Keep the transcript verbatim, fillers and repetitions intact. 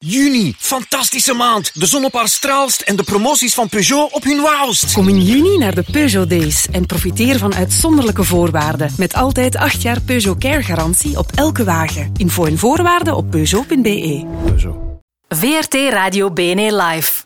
Juni, fantastische maand. De zon op haar straalst en de promoties van Peugeot op hun wauwst. Kom in juni naar de Peugeot Days en profiteer van uitzonderlijke voorwaarden. Met altijd acht jaar Peugeot Care garantie op elke wagen. Info en voorwaarden op peugeot punt be. Peugeot. V R T Radio B N E Live.